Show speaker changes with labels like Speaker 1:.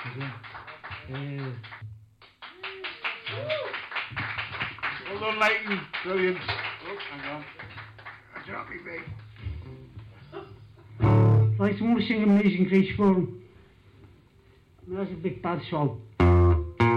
Speaker 1: Well done, Leighton. Brilliant. Oh, hang on. That's not me, mate.
Speaker 2: Right, I'm going to sing a Amazing Grace for him. That's a big bad song.